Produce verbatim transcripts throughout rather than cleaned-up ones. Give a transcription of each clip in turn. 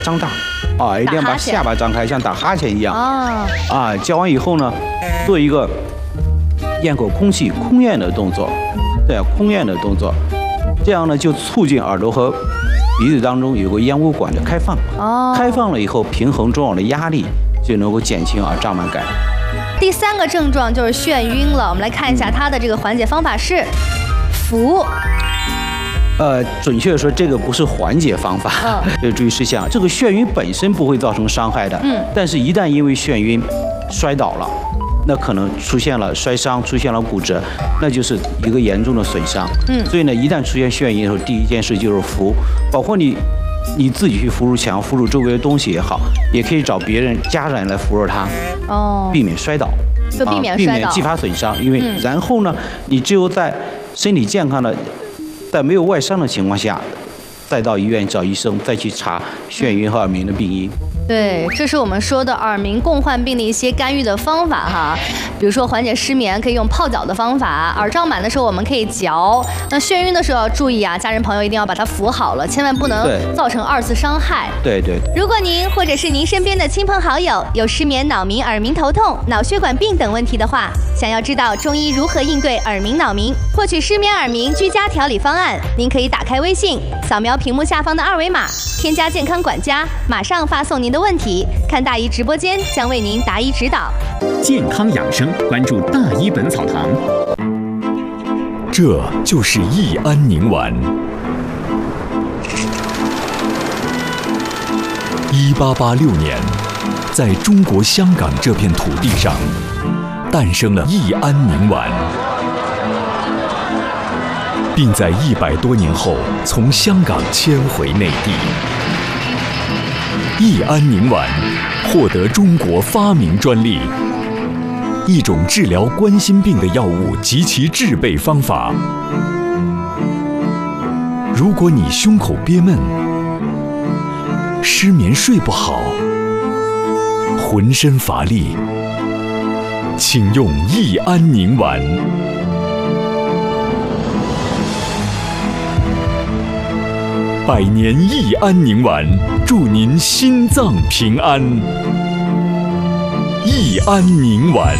张大，啊，一定要把下巴张开，像打哈欠一样。啊，啊，教完以后呢，做一个咽口空气空咽的动作，这样空咽的动作，这样呢就促进耳朵和鼻子当中有个咽喉管的开放。哦，开放了以后，平衡中耳的压力，就能够减轻耳胀满感。 第三个症状就是眩晕了，我们来看一下它的这个缓解方法是服。 呃，准确的说，这个不是缓解方法，要注意事项。这个眩晕本身不会造成伤害的，嗯，但是一旦因为眩晕摔倒了，那可能出现了摔伤，出现了骨折，那就是一个严重的损伤。嗯，所以呢，一旦出现眩晕的时候，第一件事就是扶，包括你你自己去扶住墙、扶住周围的东西也好，也可以找别人家人来扶着他，哦，避免摔倒， 就避免摔倒，避免继发损伤。因为然后呢，你只有在身体健康的。在没有外伤的情况下，再到医院找医生，再去查眩晕和耳鸣的病因。 对，这是我们说的耳鸣共患病的一些干预的方法哈。比如说缓解失眠可以用泡脚的方法，耳胀满的时候我们可以嚼。那眩晕的时候要注意啊，家人朋友一定要把它扶好了，千万不能造成二次伤害。 对对。 如果您或者是您身边的亲朋好友有失眠、脑鸣、耳鸣、头痛、脑血管病等问题的话，想要知道中医如何应对耳鸣、脑鸣，获取失眠、耳鸣居家调理方案，您可以打开微信，扫描屏幕下方的二维码，添加健康管家，马上发送您的问题，看大姨直播间将为您答疑指导。 健康养生，关注大医本草堂。 这就是益安宁丸。一八八六年，在中国香港这片土地上，诞生了益安宁丸，并在一百多年后从香港迁回内地。益安宁丸获得中国发明专利，一种治疗冠心病的药物及其制备方法。如果你胸口憋闷、失眠睡不好、浑身乏力，请用益安宁丸。百年益安宁丸，祝您心脏平安。益安宁丸，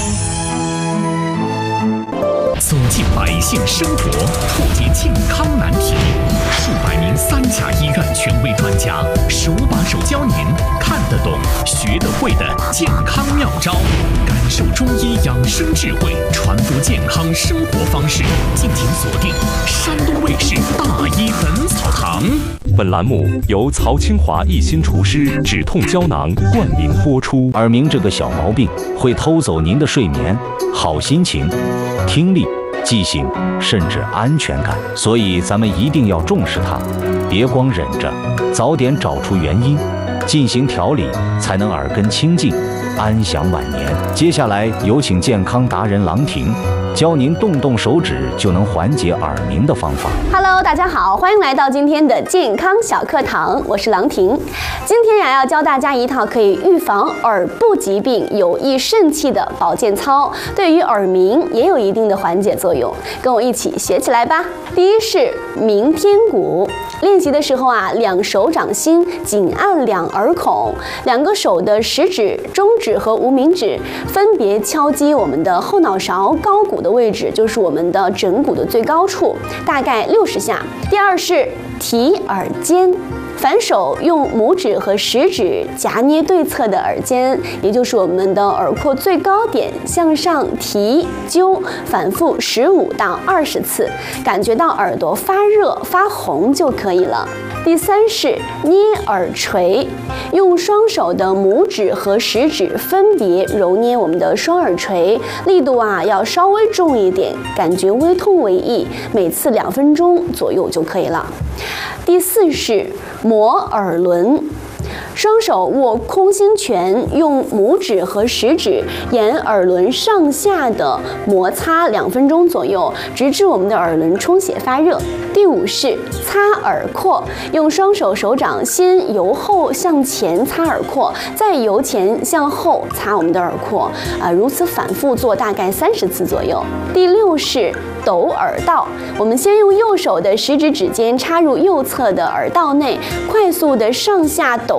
走进百姓生活，破解健康难题。数百名三甲医院权威专家，手把手教您看得懂、学得会的健康妙招，感受中医养生智慧，传播健康生活方式。敬请锁定山东卫视大医本草堂。 本栏目由曹清华一心厨师止痛胶囊冠名播出。 耳鸣这个小毛病会偷走您的睡眠、好心情、听力、记性，甚至安全感，所以咱们一定要重视它，别光忍着，早点找出原因，进行调理，才能耳根清净，安享晚年。接下来有请健康达人郎婷教您动动手指就能缓解耳鸣的方法。 Hello， 大家好，欢迎来到今天的健康小课堂，我是郎婷。今天呀，要教大家一套可以预防耳部疾病、有益肾气的保健操，对于耳鸣也有一定的缓解作用。跟我一起学起来吧。第一是鸣天鼓。练习的时候啊，两手掌心紧按两耳孔，两个手的食指、中指和无名指分别敲击我们的后脑勺高骨的位置，就是我们的枕骨的最高处，大概六十下。第二是提耳尖。反手用拇指和食指夹捏对侧的耳尖，也就是我们的耳廓最高点，向上提揪，反复十五到二十次，感觉到耳朵发热发红就可以了。第三是捏耳垂，用双手的拇指和食指分别揉捏我们的双耳垂，力度啊要稍微重一点，感觉微痛为宜，每次两分钟左右就可以了。第四是摩耳轮，双手握空心拳，用拇指和食指沿耳轮上下的摩擦两分钟左右，直至我们的耳轮充血发热。第五是擦耳廓，用双手手掌先由后向前擦耳廓，再由前向后擦我们的耳廓，啊、呃，如此反复做大概三十次左右。第六是抖耳道，我们先用右手的食指指尖插入右侧的耳道内，快速的上下抖